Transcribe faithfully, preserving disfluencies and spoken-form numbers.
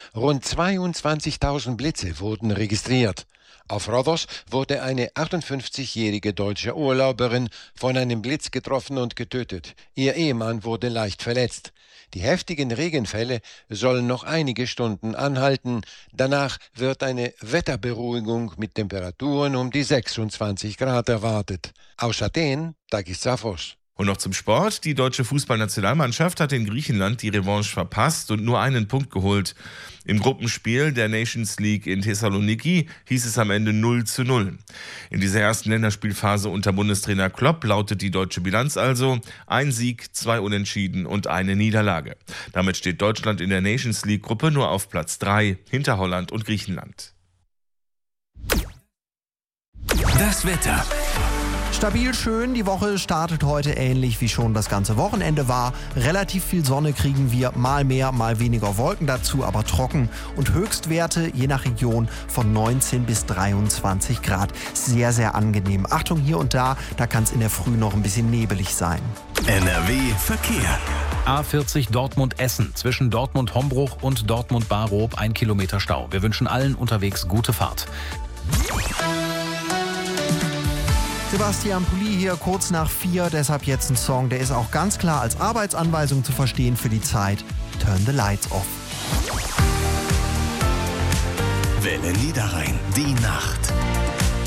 Rund zweiundzwanzigtausend Blitze wurden registriert. Auf Rhodos wurde eine achtundfünfzigjährige deutsche Urlauberin von einem Blitz getroffen und getötet. Ihr Ehemann wurde leicht verletzt. Die heftigen Regenfälle sollen noch einige Stunden anhalten. Danach wird eine Wetterberuhigung mit Temperaturen um die sechsundzwanzig Grad erwartet. Aus Athen, Takis Zaphos. Und noch zum Sport. Die deutsche Fußballnationalmannschaft hat in Griechenland die Revanche verpasst und nur einen Punkt geholt. Im Gruppenspiel der Nations League in Thessaloniki hieß es am Ende null zu null. In dieser ersten Länderspielphase unter Bundestrainer Klopp lautet die deutsche Bilanz also: ein Sieg, zwei Unentschieden und eine Niederlage. Damit steht Deutschland in der Nations League Gruppe nur auf Platz drei, hinter Holland und Griechenland. Das Wetter. Stabil schön, die Woche startet heute ähnlich wie schon das ganze Wochenende war. Relativ viel Sonne kriegen wir, mal mehr, mal weniger Wolken dazu, aber trocken. Und Höchstwerte je nach Region von neunzehn bis dreiundzwanzig Grad. Sehr, sehr angenehm. Achtung, hier und da, da kann es in der Früh noch ein bisschen nebelig sein. N R W Verkehr. A vierzig Dortmund-Essen. Zwischen Dortmund-Hombruch und Dortmund-Barob ein Kilometer Stau. Wir wünschen allen unterwegs gute Fahrt. Sebastian Pulli hier kurz nach vier, deshalb jetzt ein Song, der ist auch ganz klar als Arbeitsanweisung zu verstehen für die Zeit. Turn the lights off. Welle Niederrhein, die Nacht.